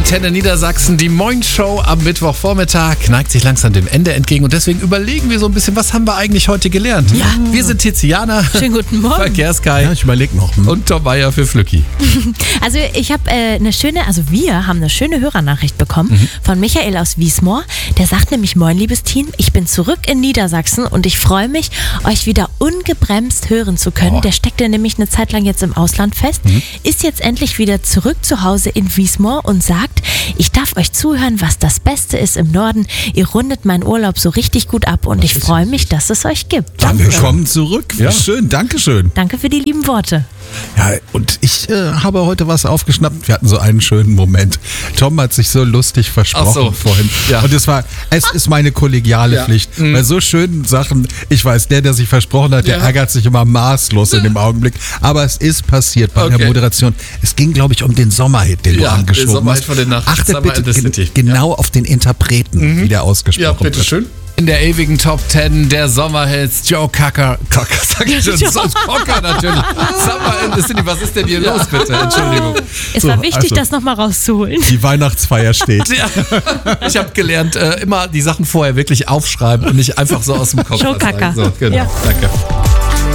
Antenne Niedersachsen, die Moin-Show am Mittwochvormittag neigt sich langsam dem Ende entgegen und deswegen überlegen wir so ein bisschen, was haben wir eigentlich heute gelernt? Ja. Wir sind Tiziana, Schönen guten Morgen. Verkehrskai Ja, ich überlege noch. und Tom Meyer für Flücki. Also wir haben eine schöne Hörernachricht bekommen von Michael aus Wiesmoor. Der sagt nämlich: Moin, liebes Team, ich bin zurück in Niedersachsen und ich freue mich, euch wieder ungebremst hören zu können. Der steckte nämlich eine Zeit lang jetzt im Ausland fest, ist jetzt endlich wieder zurück zu Hause in Wiesmoor und sagt, ich darf euch zuhören, was das Beste ist im Norden. Ihr rundet meinen Urlaub so richtig gut ab und ich freue mich, dass es euch gibt. Ja, Danke. willkommen zurück. Ja. Schön, Dankeschön. Danke für die lieben Worte. Ja, und ich habe heute was aufgeschnappt. Wir hatten so einen schönen Moment. Tom hat sich so lustig versprochen Ach so. vorhin. Ja. Und es ist meine kollegiale Pflicht. Bei so schönen Sachen, ich weiß, der sich versprochen hat, der ärgert sich immer maßlos in dem Augenblick. Aber es ist passiert bei der Moderation. Es ging, glaube ich, um den Sommerhit, den du angeschoben den Sommerhit hast. von der Nacht. Achtet Summer in the bitte City. genau auf den Interpreten, wie der ausgesprochen Ja, wird. bitteschön. In der ewigen Top 10 der Sommerhits, Joe Cocker, sag ich schon, Cocker natürlich. Summer in the City, was ist denn hier los, bitte? Entschuldigung. Es So, war wichtig, also- das nochmal rauszuholen. Die Weihnachtsfeier steht. Ja, ich habe gelernt, immer die Sachen vorher wirklich aufschreiben und nicht einfach so aus dem Kopf. Joe Cocker. So, genau, Ja. danke.